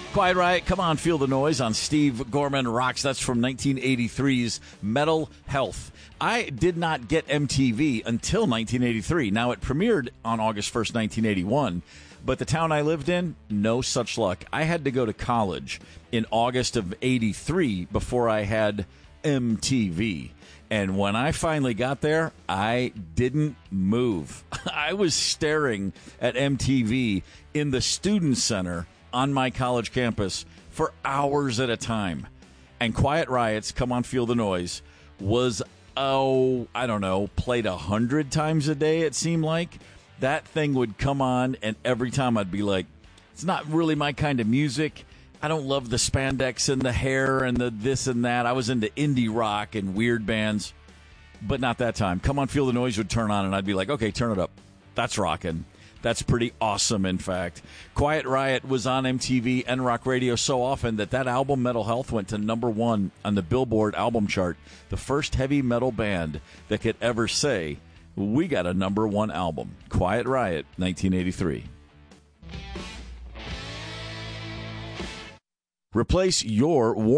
Quiet Riot, Come On, Feel the Noise on Steve Gorman Rocks. That's from 1983's Metal Health. I did not get MTV until 1983. Now, it premiered on August 1st, 1981, but the town I lived in, no such luck. I had to go to college in August of 83 before I had MTV. And when I finally got there, I didn't move. I was staring at MTV in the Student Center on my college campus for hours at a time. And Quiet Riot's Come On, Feel the Noise was, I don't know, played 100 times a day, it seemed like. That thing would come on, and every time I'd be like, it's not really my kind of music. I don't love the spandex and the hair and the this and that. I was into indie rock and weird bands, but not that time. Come On, Feel the Noise would turn on, and I'd be like, okay, turn it up. That's rocking. That's pretty awesome, in fact. Quiet Riot was on MTV and rock radio so often that album, Metal Health, went to #1 on the Billboard album chart. The first heavy metal band that could ever say, we got a #1 album. Quiet Riot, 1983. Replace your